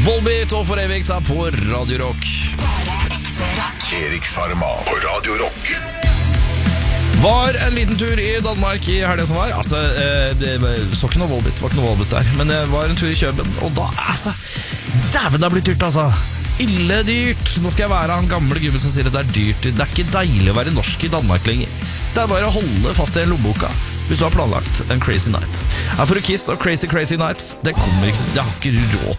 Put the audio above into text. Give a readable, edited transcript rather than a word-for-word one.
Volbeat og For evigt er på Radio Rock. Erik Farma på Radio Rock. Var en liten tur i Danmark i helgen som var. Altså, det så ikke noe Volbeat, var ikke noe Volbeat der. Men det var en tur i Køben, og da, altså, dæven, det har blitt dyrt, altså. Ille dyrt. Nå skal jeg være han gamle gubben som sier at det er dyrt. Det er ikke deilig å være norsk i Danmark lenger. Det er bare å holde fast i lommeboka hvis du har planlagt en crazy night. Her får du Kiss og Crazy Crazy Nights. Det kommer ikke, jeg har ikke råd